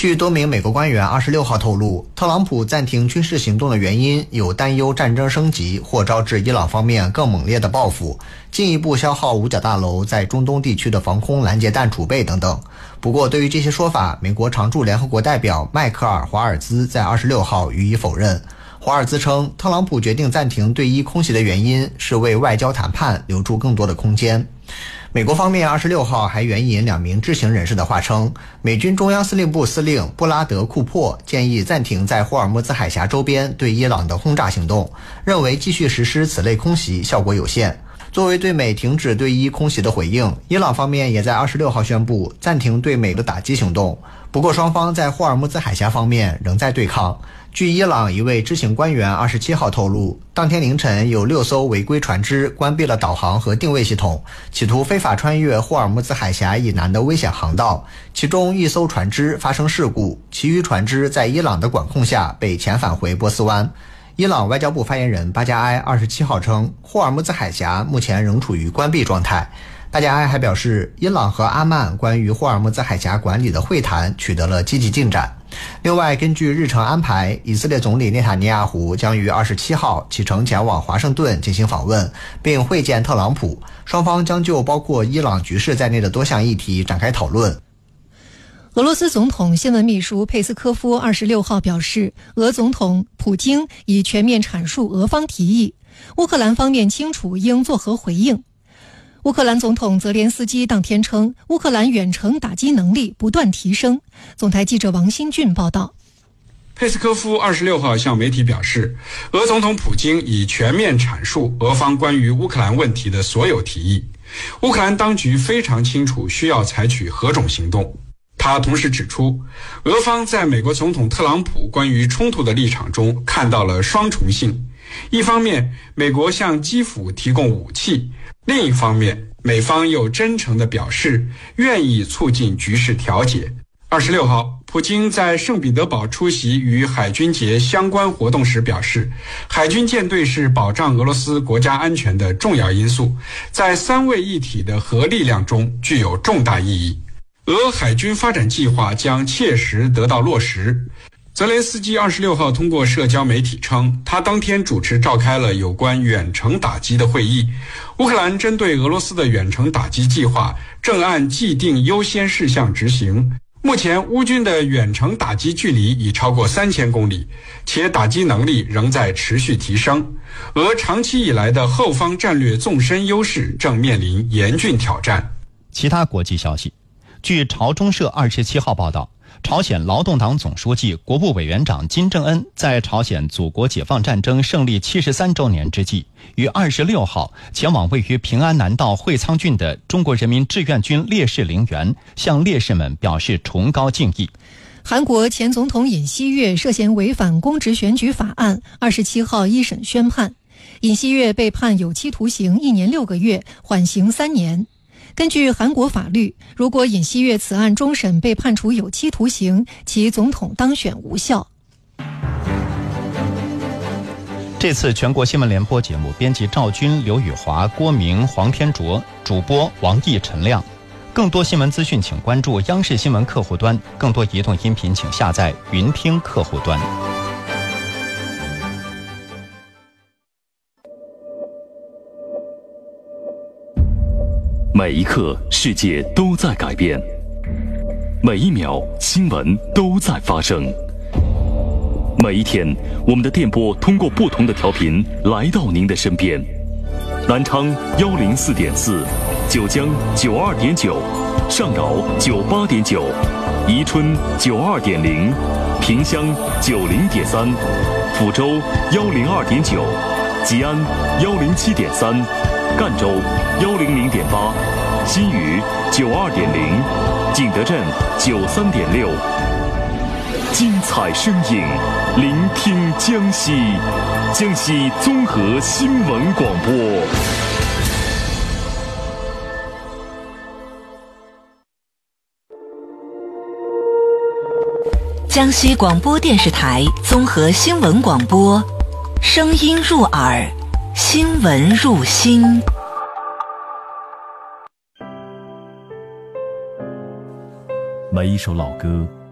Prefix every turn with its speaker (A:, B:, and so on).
A: 据多名美国官员26号透露，特朗普暂停军事行动的原因有担忧战争升级或招致伊朗方面更猛烈的报复，进一步消耗五角大楼在中东地区的防空拦截弹储备等等。不过，对于这些说法，美国常驻联合国代表迈克尔·华尔兹在26号予以否认。华尔兹称，特朗普决定暂停对伊空袭的原因是为外交谈判留出更多的空间。美国方面26号还援引2名知情人士的话称，美军中央司令部司令布拉德·库珀建议暂停在霍尔木兹海峡周边对伊朗的轰炸行动，认为继续实施此类空袭效果有限。作为对美停止对伊空袭的回应，伊朗方面也在26号宣布暂停对美的打击行动。不过双方在霍尔木兹海峡方面仍在对抗。据伊朗一位知情官员27号透露，当天凌晨有6艘违规船只关闭了导航和定位系统，企图非法穿越霍尔木兹海峡以南的危险航道，其中1艘船只发生事故，其余船只在伊朗的管控下被遣返回波斯湾。伊朗外交部发言人巴加埃27号称，霍尔木兹海峡目前仍处于关闭状态。巴加埃还表示，伊朗和阿曼关于霍尔木兹海峡管理的会谈取得了积极进展。另外，根据日程安排，以色列总理内塔尼亚胡将于27号启程前往华盛顿进行访问，并会见特朗普，双方将就包括伊朗局势在内的多项议题展开讨论。
B: 俄罗斯总统新闻秘书佩斯科夫26号表示，俄总统普京已全面阐述俄方提议，乌克兰方面清楚应作何回应。乌克兰总统泽连斯基当天称，乌克兰远程打击能力不断提升。总台记者王新俊报道。
C: 佩斯科夫26号向媒体表示，俄总统普京已全面阐述俄方关于乌克兰问题的所有提议，乌克兰当局非常清楚需要采取何种行动。他同时指出，俄方在美国总统特朗普关于冲突的立场中看到了双重性，一方面美国向基辅提供武器，另一方面美方又真诚地表示愿意促进局势调解。26号，普京在圣彼得堡出席与海军节相关活动时表示，海军舰队是保障俄罗斯国家安全的重要因素，在三位一体的核力量中具有重大意义。俄海军发展计划将切实得到落实。泽连斯基26号通过社交媒体称，他当天主持召开了有关远程打击的会议。乌克兰针对俄罗斯的远程打击计划正按既定优先事项执行。目前乌军的远程打击距离已超过3000公里，且打击能力仍在持续提升。俄长期以来的后方战略纵深优势正面临严峻挑战。
D: 其他国际消息，据朝中社27号报道，朝鲜劳动党总书记、国务委员长金正恩在朝鲜祖国解放战争胜利73周年之际，于26号前往位于平安南道会仓郡的中国人民志愿军烈士陵园，向烈士们表示崇高敬意。
B: 韩国前总统尹锡悦涉嫌违反公职选举法案，27号一审宣判，尹锡悦被判有期徒刑1年6个月，缓刑3年。根据韩国法律，如果尹锡悦此案终审被判处有期徒刑，其总统当选无效。
D: 这次全国新闻联播节目，编辑赵军、刘宇华、郭明、黄天卓，主播王毅、陈亮。更多新闻资讯请关注央视新闻客户端，更多移动音频请下载云听客户端。
E: 每一刻，世界都在改变；每一秒，新闻都在发生。每一天，我们的电波通过不同的调频来到您的身边。南昌104.4，九江92.9，上饶98.9，宜春92.0，萍乡90.3，抚州102.9，吉安107.3。赣州100.8，新余92.0，景德镇93.6。精彩声音，聆听江西，江西综合新闻广播。
F: 江西广播电视台综合新闻广播，声音入耳，新闻入心。
E: 每一首老歌